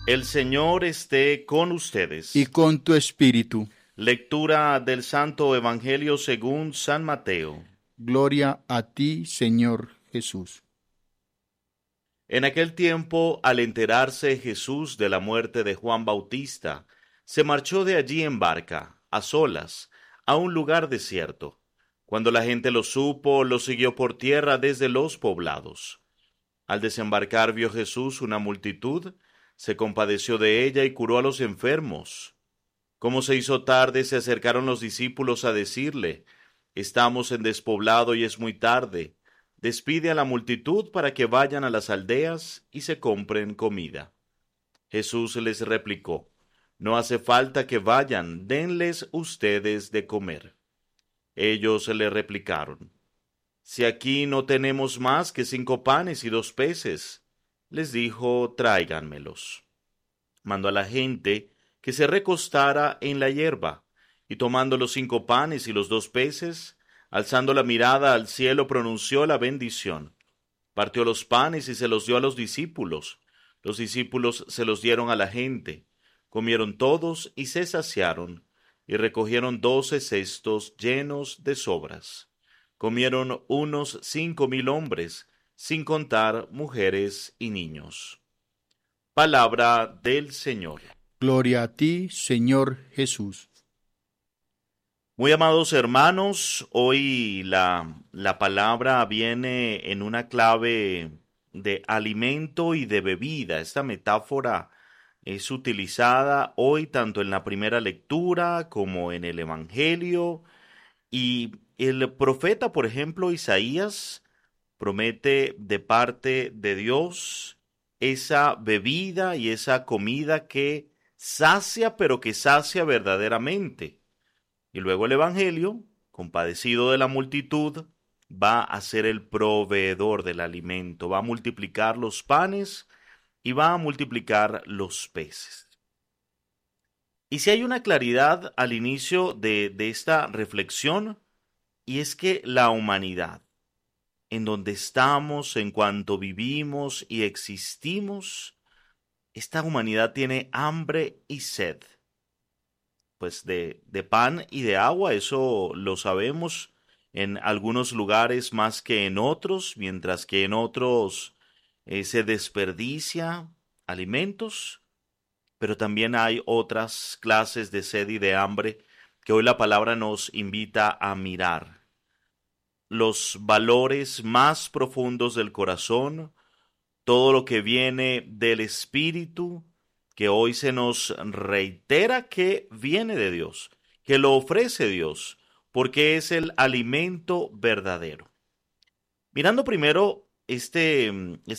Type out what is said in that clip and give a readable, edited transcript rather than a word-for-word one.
El Señor esté con y ustedes. con tu espíritu. Lectura del Santo Evangelio según San Mateo. Gloria a ti, Señor Jesús. En aquel tiempo, al enterarse Jesús de la muerte de Juan Bautista, se marchó de allí en barca, a solas, a un lugar desierto. Cuando la gente lo supo, lo siguió por tierra desde los poblados. Al desembarcar vio Jesús una multitud, se compadeció de ella y curó a los enfermos. Como se hizo tarde, se acercaron los discípulos a decirle: Estamos en despoblado y es muy tarde. Despide a la multitud para que vayan a las aldeas y se compren comida. Jesús les replicó: No hace falta que vayan, denles ustedes de comer. Ellos le replicaron: Si aquí no tenemos más que 5 panes y 2 peces. Les dijo: Tráiganmelos. Mandó a la gente que se recostara en la hierba, y tomando los 5 panes y los 2 peces, alzando la mirada al cielo, pronunció la bendición. Partió los panes y se los dio a los discípulos. Los discípulos se los dieron a la gente. Comieron todos y se saciaron, y recogieron 12 cestos llenos de sobras. Comieron unos 5.000 hombres, sin contar mujeres y niños. Palabra del Señor. Gloria a ti, Señor Jesús. Muy amados hermanos, hoy la palabra viene en una clave de alimento y de bebida. Esta metáfora es utilizada hoy tanto en la primera lectura como en el Evangelio. Y el profeta, por ejemplo, Isaías, promete de parte de Dios esa bebida y esa comida que sacia, pero que sacia verdaderamente. Y luego el Evangelio, compadecido de la multitud, va a ser el proveedor del alimento, va a multiplicar los panes y va a multiplicar los peces. Y si hay una claridad al inicio de esta reflexión, y es que la humanidad, en donde estamos, en cuanto vivimos y existimos, esta humanidad tiene hambre y sed. Pues de pan y de agua, eso lo sabemos en algunos lugares más que en otros, mientras que en otros se desperdicia alimentos, pero también hay otras clases de sed y de hambre que hoy la palabra nos invita a mirar. Los valores más profundos del corazón, todo lo que viene del Espíritu, que hoy se nos reitera que viene de Dios, que lo ofrece Dios, porque es el alimento verdadero. Mirando primero este